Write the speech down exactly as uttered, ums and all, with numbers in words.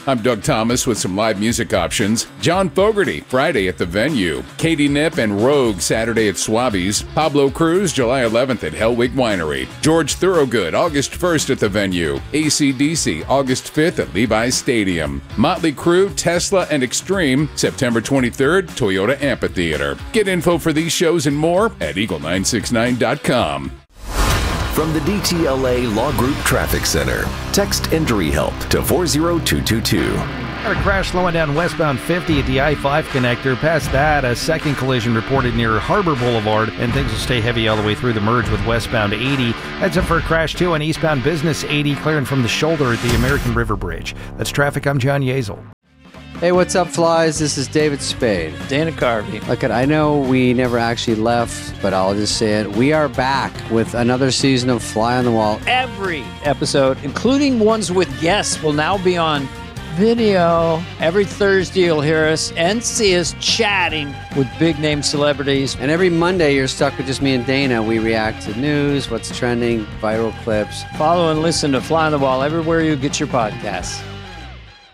I'm Doug Thomas with some live music options. John Fogerty, Friday at the Venue. Katie Nipp and Rogue, Saturday at Swabby's. Pablo Cruz, July eleventh at Hellwig Winery. George Thorogood, August first at the Venue. A C D C, August fifth at Levi's Stadium. Motley Crue, Tesla, and Extreme, September twenty-third, Toyota Amphitheater. Get info for these shows and more at eagle nine six nine dot com. From the D T L A Law Group Traffic Center, text Injury Help to four zero two two two. Got a crash slowing down westbound fifty at the I five connector. Past that, a second collision reported near Harbor Boulevard, and things will stay heavy all the way through the merge with westbound eighty. Heads up for a crash, too, on eastbound Business eighty, clearing from the shoulder at the American River Bridge. That's traffic. I'm John Yezel. Hey, what's up, flies? This is David Spade. Dana Carvey. Look, I know we never actually left, but I'll just say it. We are back with another season of Fly on the Wall. Every episode, including ones with guests, will now be on video. Every Thursday, you'll hear us and see us chatting with big-name celebrities. And every Monday, you're stuck with just me and Dana. We react to news, what's trending, viral clips. Follow and listen to Fly on the Wall everywhere you get your podcasts.